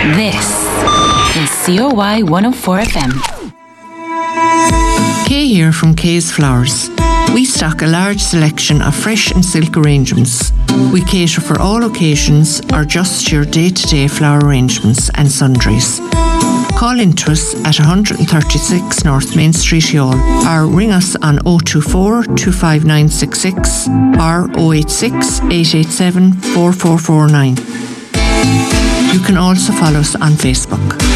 This is COY 104 FM. Kay here from Kay's Flowers. We stock a large selection of fresh and silk arrangements. We cater for all occasions or just your day-to-day flower arrangements and sundries. Call into us at 136 North Main Street, Youghal, or ring us on 024 25966 or 086 887 4449. You can also follow us on Facebook.